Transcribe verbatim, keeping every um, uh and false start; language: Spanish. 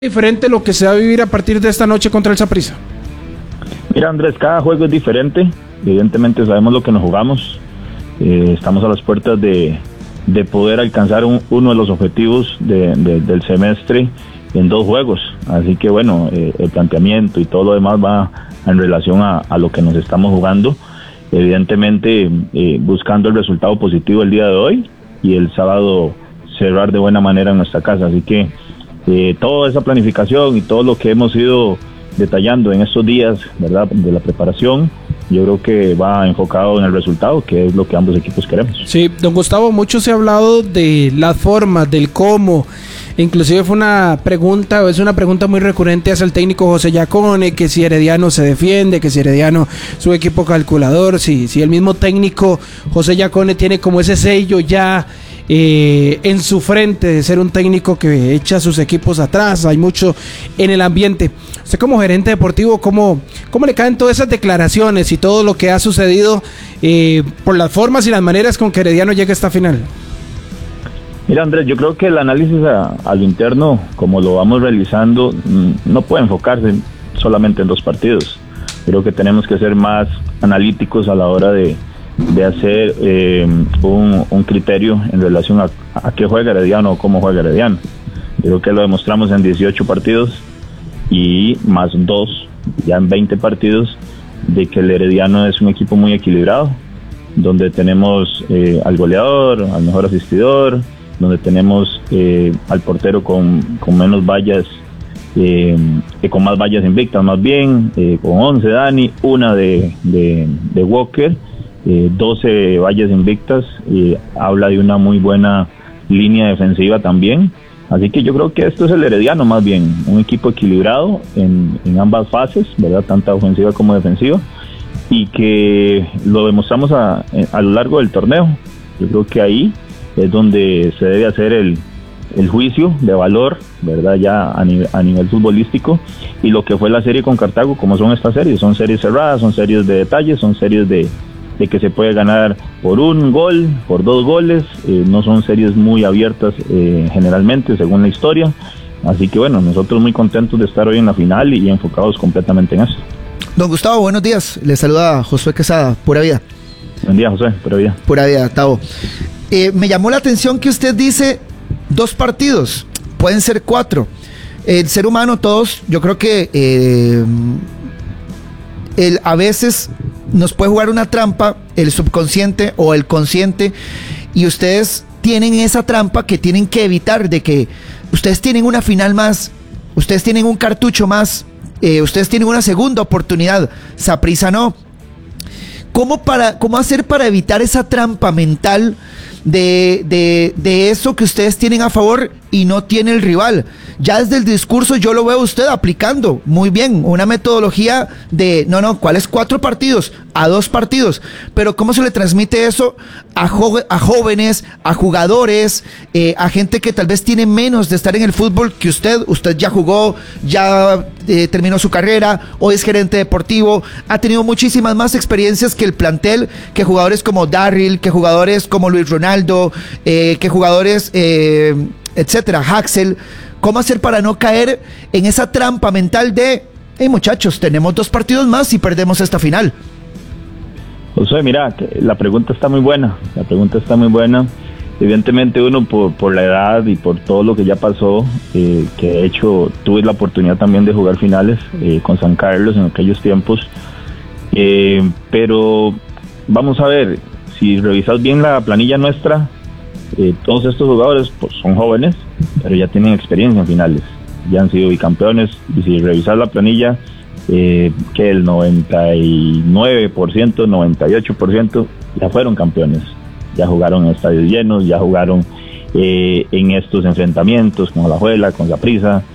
Diferente lo que se va a vivir a partir de esta noche contra el Saprissa. Mira, Andrés, cada juego es diferente. Evidentemente sabemos lo que nos jugamos. Eh, estamos a las puertas de, de poder alcanzar un, uno de los objetivos de, de, del semestre en dos juegos. Así que bueno, eh, el planteamiento y todo lo demás va en relación a, a lo que nos estamos jugando. Evidentemente eh, buscando el resultado positivo el día de hoy y el sábado cerrar de buena manera en nuestra casa. Así que Eh, toda esa planificación y todo lo que hemos ido detallando en estos días, ¿verdad?, de la preparación, yo creo que va enfocado en el resultado, que es lo que ambos equipos queremos. Sí, don Gustavo, mucho se ha hablado de las formas, del cómo. Inclusive fue una pregunta, o es una pregunta muy recurrente hacia el técnico José Yacone, que si Herediano se defiende, que si Herediano es un equipo calculador, si, si el mismo técnico José Yacone tiene como ese sello ya eh, en su frente de ser un técnico que echa a sus equipos atrás. Hay mucho en el ambiente. Usted como gerente deportivo, ¿cómo, cómo le caen todas esas declaraciones y todo lo que ha sucedido eh, por las formas y las maneras con que Herediano llega a esta final? Mira, Andrés, yo creo que el análisis a, a lo interno, como lo vamos realizando, no puede enfocarse solamente en dos partidos. Creo que tenemos que ser más analíticos a la hora de, de hacer eh, un, un criterio en relación a, a qué juega Herediano o cómo juega Herediano. Creo que lo demostramos en dieciocho partidos y más dos, ya en veinte partidos, de que el Herediano es un equipo muy equilibrado, donde tenemos eh, al goleador, al mejor asistidor, donde tenemos eh, al portero con, con menos vallas, eh, con más vallas invictas más bien, eh, con once Dani, una de, de, de Walker, eh, doce vallas invictas, eh, habla de una muy buena línea defensiva también. Así que yo creo que esto es el Herediano más bien, un equipo equilibrado en, en ambas fases, ¿verdad?, tanto ofensiva como defensiva, y que lo demostramos a, a lo largo del torneo. Yo creo que ahí es donde se debe hacer el, el juicio de valor, ¿verdad?, ya a nivel, a nivel futbolístico, y lo que fue la serie con Cartago, como son estas series, son series cerradas, son series de detalles, son series de, de que se puede ganar por un gol, por dos goles, eh, no son series muy abiertas eh, generalmente, según la historia. Así que bueno, nosotros muy contentos de estar hoy en la final y enfocados completamente en eso. Don Gustavo, buenos días, le saluda Josué Quesada, Pura Vida. Buen día, José, Pura Vida. Pura Vida, Tavo. Eh, me llamó la atención que usted dice dos partidos, pueden ser cuatro. El ser humano, todos, yo creo que eh, el, a veces nos puede jugar una trampa, el subconsciente o el consciente, y ustedes tienen esa trampa que tienen que evitar, de que ustedes tienen una final más, ustedes tienen un cartucho más, eh, ustedes tienen una segunda oportunidad, Saprissa no. ¿Cómo, para, ¿Cómo hacer para evitar esa trampa mental de, de, de eso que ustedes tienen a favor y no tiene el rival? Ya desde el discurso yo lo veo a usted aplicando muy bien una metodología de no, no, ¿cuáles cuatro partidos? A dos partidos. Pero ¿cómo se le transmite eso a, jo a jóvenes, a jugadores, eh, a gente que tal vez tiene menos de estar en el fútbol que usted? Usted ya jugó, ya eh, terminó su carrera, hoy es gerente deportivo, ha tenido muchísimas más experiencias que el plantel, que jugadores como Darryl, que jugadores como Luis Ronaldo, eh, que jugadores, eh, etcétera, Haxel. ¿Cómo hacer para no caer en esa trampa mental de, hey muchachos, tenemos dos partidos más y perdemos esta final? José, mira, la pregunta está muy buena, la pregunta está muy buena. Evidentemente uno por, por la edad y por todo lo que ya pasó, eh, que de hecho tuve la oportunidad también de jugar finales eh, con San Carlos en aquellos tiempos, eh, pero vamos a ver, si revisas bien la planilla nuestra, eh, todos estos jugadores pues, son jóvenes, pero ya tienen experiencia en finales, ya han sido bicampeones, y si revisas la planilla, eh, que el noventa y nueve por ciento, noventa y ocho por ciento ya fueron campeones, ya jugaron en estadios llenos, ya jugaron eh, en estos enfrentamientos con Alajuela, con Saprissa,